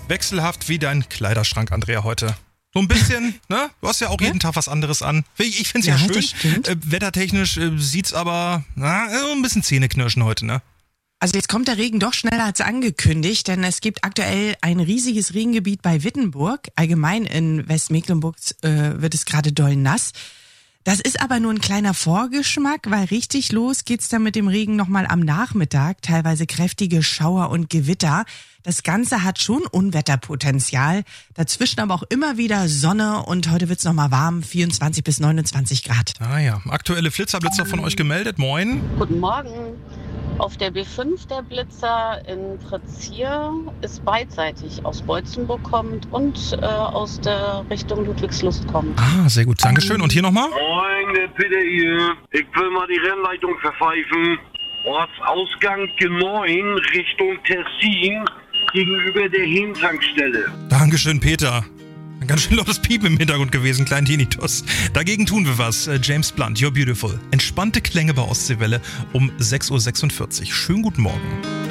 Wechselhaft wie dein Kleiderschrank, Andrea, heute. So ein bisschen, ne? Du hast ja auch jeden Tag was anderes an. Ich find's ja schön. Wettertechnisch sieht's aber ein bisschen Zähneknirschen heute, ne? Also jetzt kommt der Regen doch schneller als angekündigt, denn es gibt aktuell ein riesiges Regengebiet bei Wittenburg. Allgemein in Westmecklenburg wird es gerade doll nass. Das ist aber nur ein kleiner Vorgeschmack, weil richtig los geht's dann mit dem Regen nochmal am Nachmittag. Teilweise kräftige Schauer und Gewitter. Das Ganze hat schon Unwetterpotenzial. Dazwischen aber auch immer wieder Sonne und heute wird's nochmal warm, 24 bis 29 Grad. Ah ja, aktuelle Blitzerblitzer von euch gemeldet. Moin. Guten Morgen. Auf der B5 der Blitzer in Prezier ist beidseitig aus Beutzenburg kommt und aus der Richtung Ludwigslust kommt. Ah, sehr gut. Dankeschön. Und hier nochmal? Moin, der Peter hier. Ich will mal die Rennleitung verpfeifen. Ortsausgang G9 Richtung Tessin gegenüber der Hehn-Tankstelle. Dankeschön, Peter. Ein ganz schön lautes Piepen im Hintergrund gewesen, kleinen Tinnitus. Dagegen tun wir was. James Blunt, You're Beautiful. Entspannte Klänge bei Ostseewelle um 6.46 Uhr. Schönen guten Morgen.